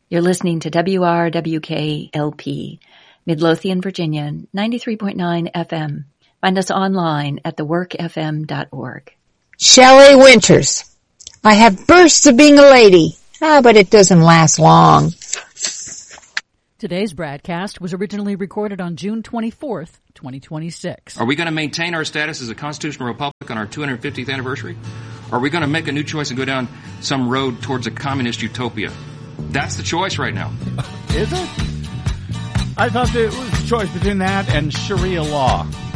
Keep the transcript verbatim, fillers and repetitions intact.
You're listening to W R W K L P, Midlothian, Virginia, ninety-three point nine F M. Find us online at the work f m dot org. Shelley Winters. I have bursts of being a lady. Ah, but it doesn't last long. Today's broadcast was originally recorded on June twenty-fourth, twenty twenty-six. Are we going to maintain our status as a constitutional republic on our two hundred fiftieth anniversary? Or are we going to make a new choice and go down some road towards a communist utopia? That's the choice right now. Is it? I thought there was a choice between that and Sharia law.